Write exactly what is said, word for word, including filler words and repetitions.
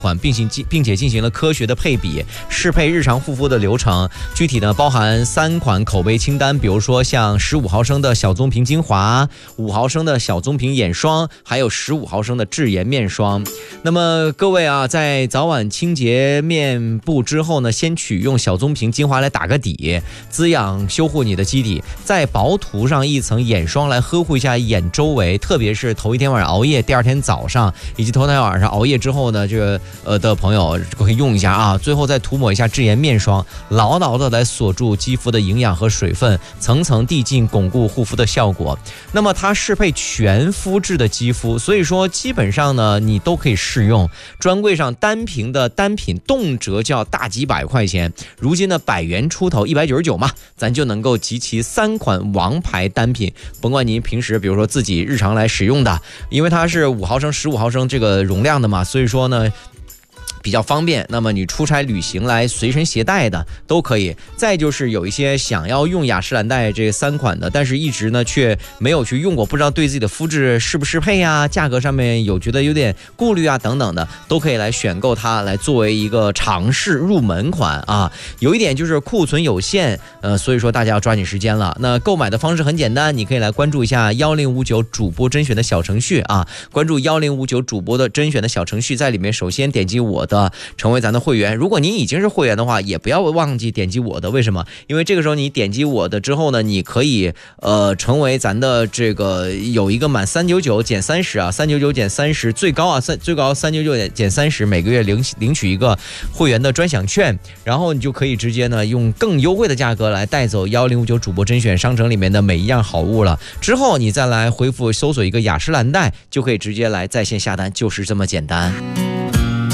款，并行并且进行了科学的配比，适配日常护肤的流程。具体呢包含三款口碑清单，比如说像十五毫升的小棕瓶精华、五毫升的小棕瓶眼霜，还有十五毫升的智颜面霜。那么各位啊，在早晚清洁面部之后呢，先取用小棕瓶精华来打个底，滋养修护你的基底，再薄涂上一层眼霜来呵护一下眼周围，特别是头一天晚上熬夜，第二天早上以及头天晚上熬夜之后呢，这个呃的朋友可以用一下啊。最后再涂抹一下智颜面霜，牢牢的来锁住肌肤的营养和水分，层层递进，巩固护肤的效果。那么它适配全肤质的肌肤，所以说基本上呢你都可以试用。专柜上单瓶的单品动辄就要大几百块钱，如今呢百元出头，一百九十九嘛，咱就能够集齐三款王牌单品。甭管您平时比如说自己日常来使用的，因为它是五毫升、十五毫升这个容量的嘛，所以说呢比较方便，那么你出差旅行来随身携带的都可以。再就是有一些想要用雅诗兰黛这三款的，但是一直呢却没有去用过，不知道对自己的肤质适不适配呀，价格上面有觉得有点顾虑啊等等的，都可以来选购它，来作为一个尝试入门款啊。有一点就是库存有限，呃，所以说大家要抓紧时间了。那购买的方式很简单，你可以来关注一下幺零五九主播甄选的小程序啊，关注幺零五九主播的甄选的小程序，在里面首先点击我的的成为咱的会员。如果您已经是会员的话，也不要忘记点击我的。为什么？因为这个时候你点击我的之后呢，你可以呃成为咱的这个有一个满三九九减三十啊，三九九减三十，最高啊三最高三九九减三十，每个月领领取一个会员的专享券，然后你就可以直接呢用更优惠的价格来带走幺零五九主播甄选商城里面的每一样好物了。之后你再来回复搜索一个雅诗兰黛，就可以直接来在线下单，就是这么简单。